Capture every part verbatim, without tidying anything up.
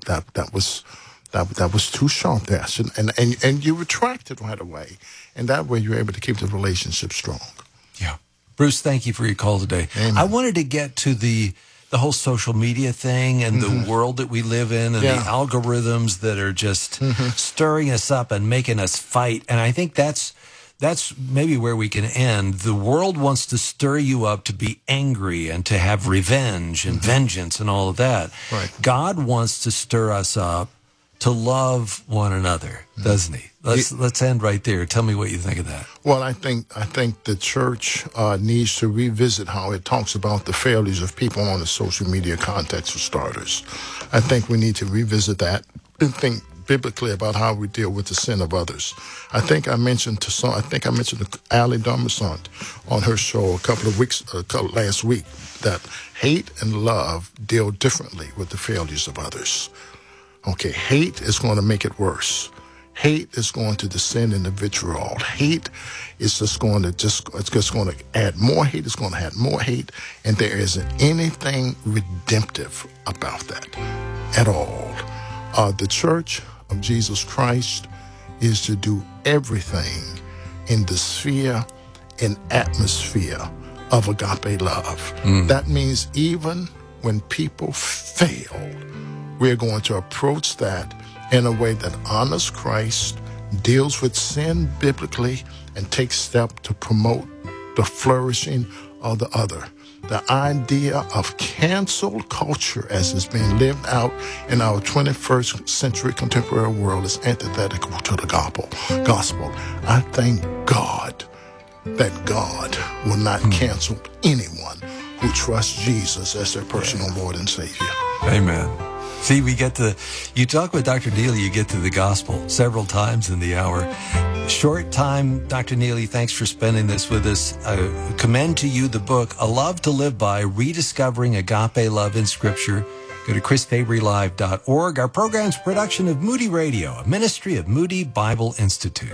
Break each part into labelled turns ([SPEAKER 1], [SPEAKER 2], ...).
[SPEAKER 1] that that was that that was too sharp there, and and and you retracted right away, and that way you're able to keep the relationship strong.
[SPEAKER 2] Yeah, Bruce, thank you for your call today.
[SPEAKER 1] Amen.
[SPEAKER 2] I wanted to get to the the whole social media thing and mm-hmm. the world that we live in and
[SPEAKER 1] yeah.
[SPEAKER 2] the algorithms that are just
[SPEAKER 1] mm-hmm.
[SPEAKER 2] stirring us up and making us fight. And I think that's that's maybe where we can end. The world wants to stir you up to be angry and to have revenge and mm-hmm. vengeance and all of that.
[SPEAKER 1] Right.
[SPEAKER 2] God wants to stir us up to love one another, doesn't he? Let's it, let's end right there. Tell me what you think of that.
[SPEAKER 1] Well, I think I think the church uh, needs to revisit how it talks about the failures of people on the social media context, for starters. I think we need to revisit that and think biblically about how we deal with the sin of others. I think I mentioned to some. I think I mentioned to Ali Darmasant on her show a couple of weeks, a couple, last week, that hate and love deal differently with the failures of others. Okay, hate is going to make it worse. Hate is going to descend into vitriol. Hate is just going to just it's just going to add more hate. It's going to add more hate, and there isn't anything redemptive about that at all. Uh, the Church of Jesus Christ is to do everything in the sphere and atmosphere of agape love. Mm. That means even when people fail, we're going to approach that in a way that honors Christ, deals with sin biblically, and takes steps to promote the flourishing of the other. The idea of cancel culture as it's being lived out in our twenty-first century contemporary world is antithetical to the gospel. Gospel. I thank God that God will not cancel anyone who trusts Jesus as their personal Lord and Savior.
[SPEAKER 2] Amen. See, we get to, you talk with Doctor Neely, you get to the gospel several times in the hour. Short time, Doctor Neely, thanks for spending this with us. I commend to you the book, A Love to Live By, Rediscovering Agape Love in Scripture. Go to chris fabry live dot org. Our program's production of Moody Radio, a ministry of Moody Bible Institute.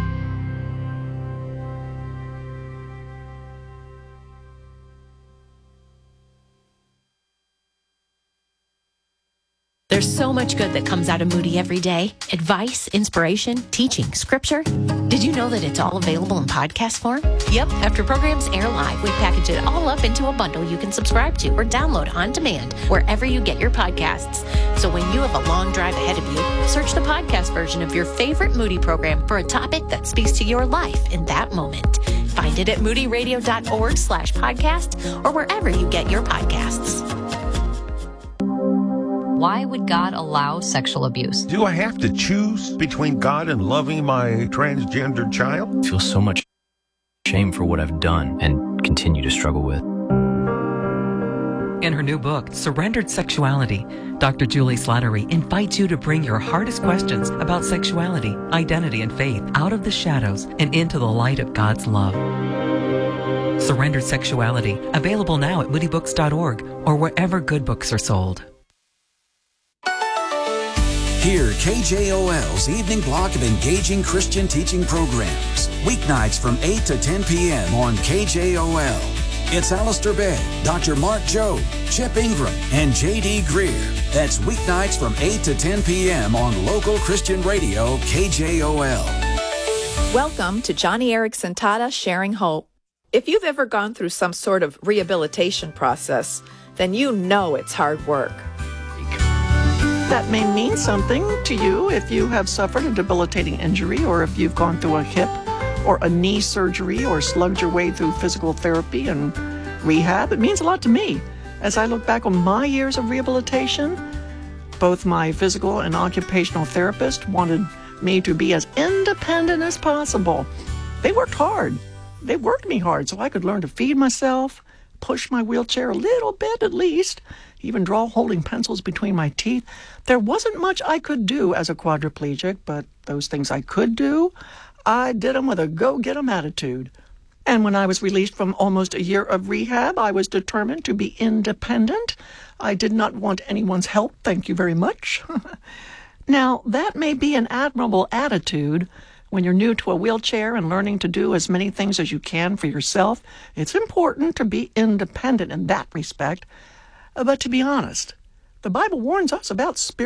[SPEAKER 3] There's so much good that comes out of Moody every day. Advice, inspiration, teaching, scripture. Did you know that it's all available in podcast form? Yep, after programs air live, we package it all up into a bundle you can subscribe to or download on demand wherever you get your podcasts. So when you have a long drive ahead of you, search the podcast version of your favorite Moody program for a topic that speaks to your life in that moment. Find it at moody radio dot org slash podcast or wherever you get your podcasts.
[SPEAKER 4] Why would God allow sexual abuse?
[SPEAKER 5] Do I have to choose between God and loving my transgender child?
[SPEAKER 6] I feel so much shame for what I've done and continue to struggle with.
[SPEAKER 7] In her new book, Surrendered Sexuality, Doctor Julie Slattery invites you to bring your hardest questions about sexuality, identity, and faith out of the shadows and into the light of God's love. Surrendered Sexuality, available now at moody books dot org or wherever good books are sold.
[SPEAKER 8] Hear K J O L's evening block of engaging Christian teaching programs. Weeknights from eight to ten p.m. on K J O L. It's Alistair Begg, Doctor Mark Jobe, Chip Ingram, and J D Greer. That's weeknights from eight to ten p.m. on local Christian radio K J O L.
[SPEAKER 9] Welcome to Johnny Erickson Tata Sharing Hope. If you've ever gone through some sort of rehabilitation process, then you know it's hard work.
[SPEAKER 10] That may mean something to you if you have suffered a debilitating injury or if you've gone through a hip or a knee surgery or slugged your way through physical therapy and rehab. It means a lot to me. As I look back on my years of rehabilitation, both my physical and occupational therapist wanted me to be as independent as possible. They worked hard. They worked me hard so I could learn to feed myself, push my wheelchair a little bit at least, even draw holding pencils between my teeth. There wasn't much I could do as a quadriplegic, but those things I could do, I did them with a go-get-em attitude. And when I was released from almost a year of rehab, I was determined to be independent. I did not want anyone's help, thank you very much. Now, that may be an admirable attitude when you're new to a wheelchair and learning to do as many things as you can for yourself. It's important to be independent in that respect. But to be honest, the Bible warns us about spiritual